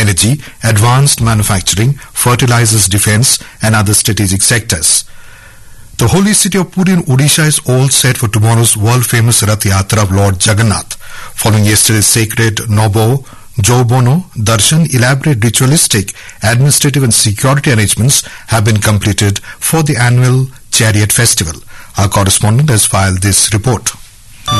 energy, advanced manufacturing, fertilizers, defense and other strategic sectors. The holy city of Puri in Odisha is all set for tomorrow's world-famous Rath Yatra of Lord Jagannath. Following yesterday's sacred Nobo, Jobono, Darshan, elaborate ritualistic, administrative and security arrangements have been completed for the annual chariot festival. Our correspondent has filed this report.